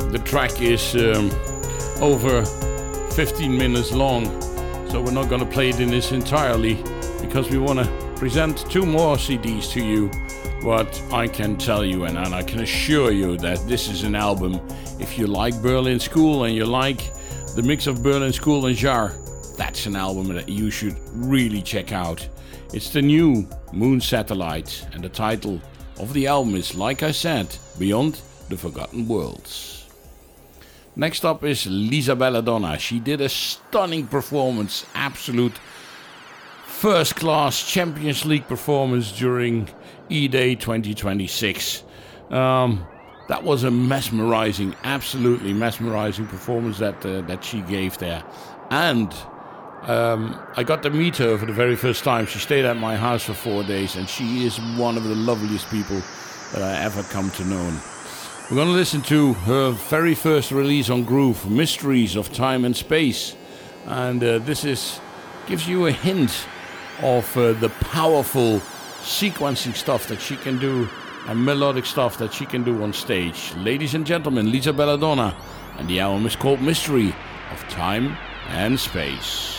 the track is over 15 minutes long, so we're not going to play it in its entirely because we want to present 2 more CDs to you. But I can tell you and I can assure you that this is an album, if you like Berlin School and you like the mix of Berlin School and Jar, that's an album that you should really check out. It's the new Moon Satellite, and the title of the album is, like I said, Beyond the Forgotten Worlds. Next up is Lisa Belladonna. She did a stunning performance, absolute first-class Champions League performance during E-Day 2026. That was a mesmerizing, absolutely mesmerizing performance that she gave there. And I got to meet her for the very first time. She stayed at my house for 4 days, and she is one of the loveliest people that I ever come to know. We're going to listen to her very first release on Groove, Mysteries of Time and Space. And this gives you a hint of the powerful sequencing stuff that she can do and melodic stuff that she can do on stage. Ladies and gentlemen, Lisa Belladonna, and the album is called Mystery of Time and Space.